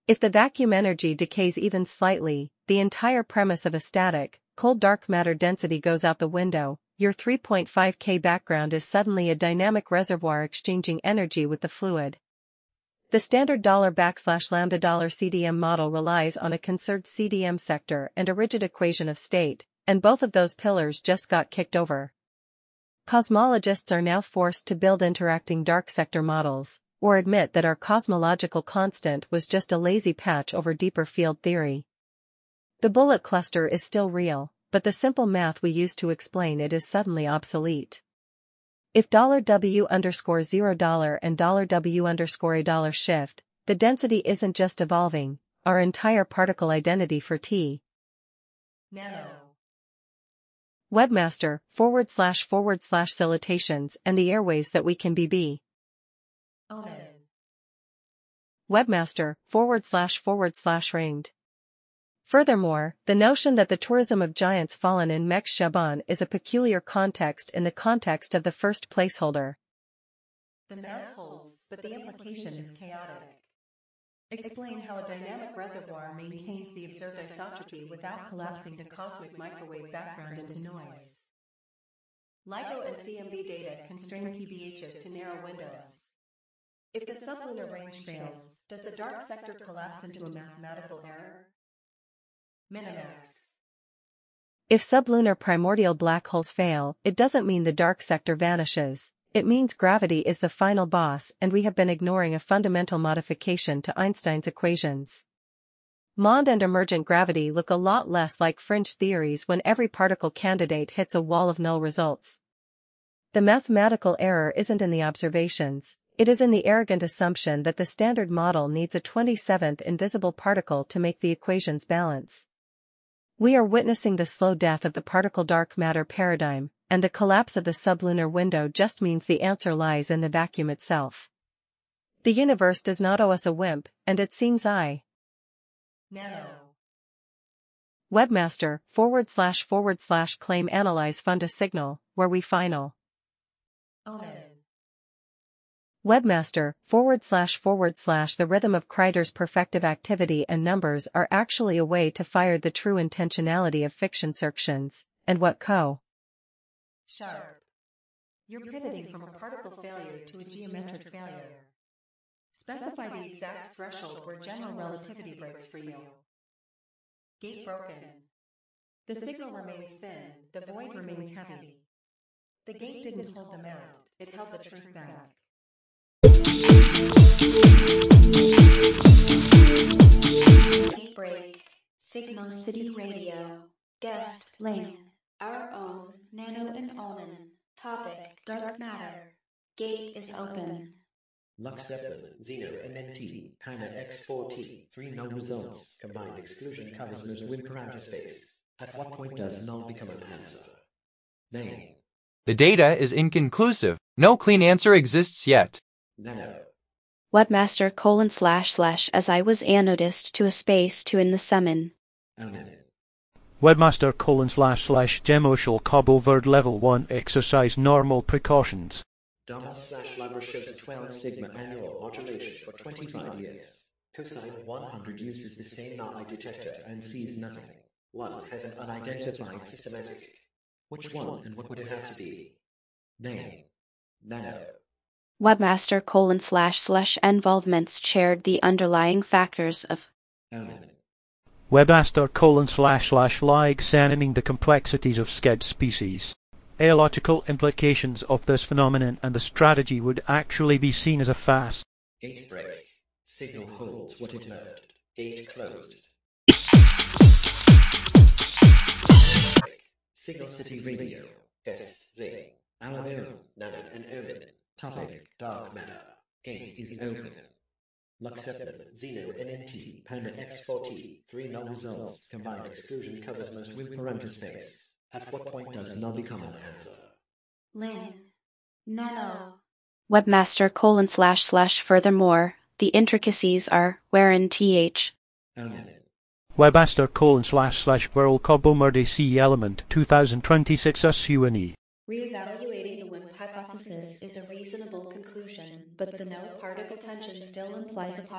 If the vacuum energy decays even slightly, the entire premise of a static, cold dark matter density goes out the window. Your 3.5 K background is suddenly a dynamic reservoir exchanging energy with the fluid. The standard $\lambda $CDM model relies on a conserved CDM sector and a rigid equation of state, and both of those pillars just got kicked over. Cosmologists are now forced to build interacting dark sector models, or admit that our cosmological constant was just a lazy patch over deeper field theory. The bullet cluster is still real, but the simple math we used to explain it is suddenly obsolete. If $W_0 and $W_A shift, the density isn't just evolving, our entire particle identity for T. Nano. Webmaster, / Citations and the airwaves that we can be. Omen. Webmaster, / ringed. Furthermore, the notion that the tourism of giants fallen in Mech Shaban is a peculiar context in the context of the first placeholder. The math holds, but the implication is chaotic. Explain how a dynamic reservoir maintains the observed isotropy without collapsing the cosmic microwave background into noise. LIGO and CMB data constrain PBHs to narrow windows. If the sublunar range fails, does the dark sector collapse into a mathematical error? Minimax. If sublunar primordial black holes fail, it doesn't mean the dark sector vanishes. It means gravity is the final boss and we have been ignoring a fundamental modification to Einstein's equations. Mond and emergent gravity look a lot less like fringe theories when every particle candidate hits a wall of null results. The mathematical error isn't in the observations, it is in the arrogant assumption that the standard model needs a 27th invisible particle to make the equations balance. We are witnessing the slow death of the particle dark matter paradigm, and the collapse of the sublunar window just means the answer lies in the vacuum itself. The universe does not owe us a WIMP, and it seems I. Nano. Webmaster, / claim analyze fund a signal, where we final. Omen. Webmaster, / the rhythm of Kreider's perfective activity and numbers are actually a way to fire the true intentionality of fiction sections, and what co. Sharp. You're pivoting from a particle failure to a geometric failure. Specify the exact threshold where general relativity breaks for you. Gate broken. The signal remains thin, the void remains heavy. The gate didn't hold them out, it held the truth back. Gate break. Signal City Radio. Guest Lane. Our own Nano and Omen. Topic Dark Matter. Gate is open. Lux Zeppelin, Xeno, MNT, Pana X4T, 3 null results, combined exclusion covers most WIMP parameter space. At what point does null become an answer? Name. The data is inconclusive. No clean answer exists yet. Nano. Webmaster / as I was anodist to a space to in the summon. Omen. Webmaster / Gemotional Coboverd Level 1 Exercise Normal Precautions. Dama/Libra shows a 12 sigma annual modulation for 25 years. Cosine 100 uses the same null detector and sees nothing. One has an unidentified systematic. Which one and what would it have to be? Name. Nano. Webmaster / involvements shared the underlying factors of. Omen. Webmaster / lie examining the complexities of sked species. Aeological implications of this phenomenon and the strategy would actually be seen as a fast. Gate break. Signal holds what it learned. Gate closed. Signal City Radio. Guest Zing. Our own Nano and Omen. Topic Dark Matter. Gate is open. Lux Zeppelin, Xeno, NNT, Panda X4T, 3 null results, combined exclusion covers most WIMP parameter space. At what point does null become an answer? Lin. Nano. Webmaster / furthermore, the intricacies are wherein th. Omen. Webmaster / World Cobomerde C element 2026 SUNE. Reevaluating the WIMP hypothesis is a reasonable conclusion, but the no particle tension still implies a